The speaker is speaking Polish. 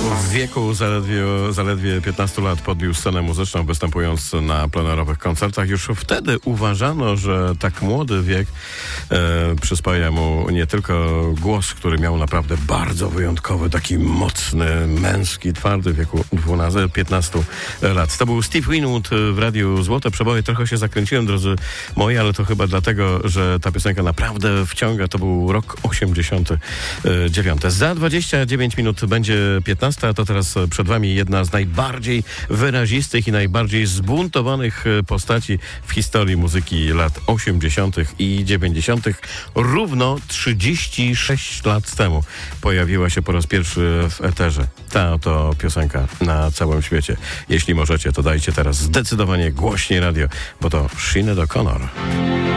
W wieku zaledwie 15 lat podbił scenę muzyczną, występując na plenerowych koncertach. Już wtedy uważano, że tak młody wiek przyspaja mu nie tylko głos, który miał naprawdę bardzo wyjątkowy, taki mocny, męski, twardy w wieku 15 lat. To był Steve Winwood w Radiu Złote Przeboje. Trochę się zakręciłem, drodzy moi, ale to chyba dlatego, że ta piosenka naprawdę wciąga. To był rok 89. Za 29 minut będzie 15, a to teraz przed wami jedna z najbardziej wyrazistych i najbardziej zbuntowanych postaci w historii muzyki lat 80. i 90. Równo 36 lat temu pojawiła się po raz pierwszy w eterze ta oto piosenka na całym świecie. Jeśli możecie, to dajcie teraz zdecydowanie głośniej radio, bo to Sinead O'Connor.